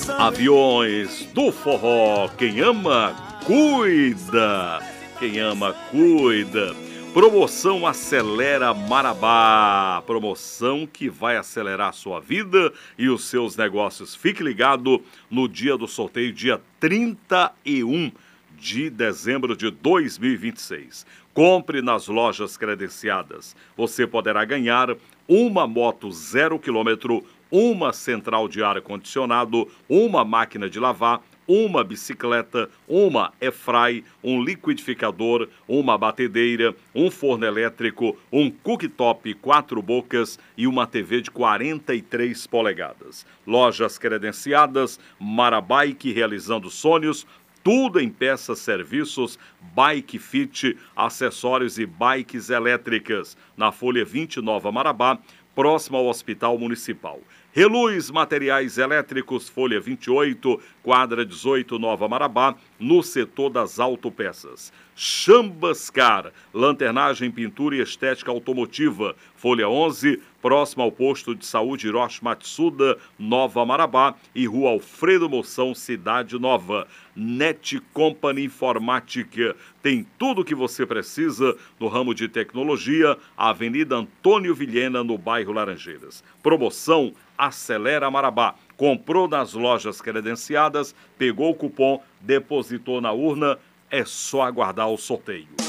Aviões do Forró, quem ama, cuida. Quem ama, cuida. Promoção Acelera Marabá. Promoção que vai acelerar a sua vida e os seus negócios. Fique ligado no dia do sorteio, dia 31 de dezembro de 2026. Compre nas lojas credenciadas. Você poderá ganhar uma moto 0 km, uma central de ar-condicionado, uma máquina de lavar, uma bicicleta, uma airfry, um liquidificador, uma batedeira, um forno elétrico, um cooktop 4 bocas e uma TV de 43 polegadas. Lojas credenciadas, Marabike realizando sonhos, tudo em peças, serviços, bike fit, acessórios e bikes elétricas. Na Folha 20, Nova Marabá, próximo ao Hospital Municipal. Reluz Materiais Elétricos, Folha 28, quadra 18, Nova Marabá, no setor das autopeças. Chambascar, lanternagem, pintura e estética automotiva, Folha 11, próximo ao posto de saúde Hiroshi Matsuda, Nova Marabá e Rua Alfredo Moção, Cidade Nova. Net Company Informática, tem tudo o que você precisa no ramo de tecnologia, Avenida Antônio Vilhena, no bairro Laranjeiras. Promoção Acelera Marabá. Comprou nas lojas credenciadas, pegou o cupom, depositou na urna, é só aguardar o sorteio.